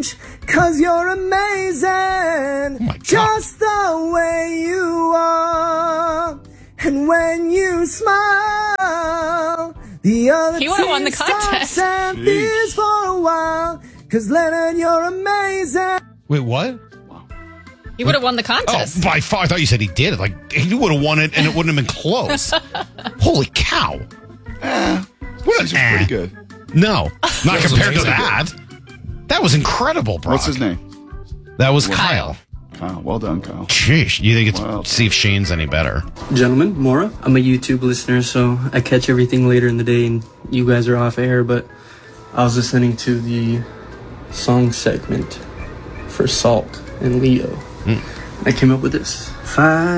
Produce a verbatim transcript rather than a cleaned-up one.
change, cause you're amazing, oh my God. just the way you are. And when you smile, the other He would've won the team contest. stops and fears for a while, cause Leonard, you're amazing. Wait, what? He would have won the Oh, contest. by far. I thought you said he did. Like, he would have won it and it wouldn't have been close. Holy cow. Eh, What these an are eh. pretty good. No, not was compared to amazing. that. That was incredible, Brock. What's his name? That was Kyle. Kyle. Kyle. Well done, Kyle. Sheesh. You think it's Wow. see if Shane's any better? Gentlemen, Maura, I'm a YouTube listener, so I catch everything later in the day, and you guys are off air, but I was listening to the song segment for Salt and Leo. Mm. I came up with this. Five